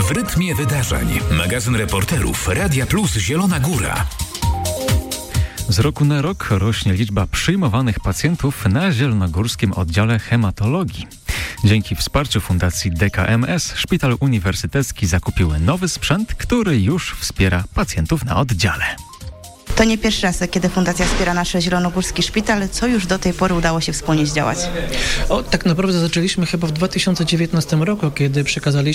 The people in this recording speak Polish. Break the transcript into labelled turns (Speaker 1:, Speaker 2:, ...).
Speaker 1: W rytmie wydarzeń. Magazyn reporterów Radia Plus Zielona Góra.
Speaker 2: Z roku na rok rośnie liczba przyjmowanych pacjentów na zielonogórskim oddziale hematologii. Dzięki wsparciu Fundacji DKMS Szpital Uniwersytecki zakupił nowy sprzęt, który już wspiera pacjentów na oddziale.
Speaker 3: To nie pierwszy raz, kiedy Fundacja wspiera nasz zielonogórski szpital. Co już do tej pory udało się wspólnie zdziałać?
Speaker 4: Tak naprawdę zaczęliśmy chyba w 2019 roku, kiedy przekazaliśmy